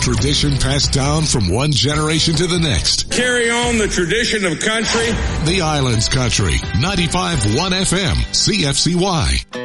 Tradition passed down from one generation to the next. Carry on the tradition of country. The Islands Country, 95.1 FM, CFCY.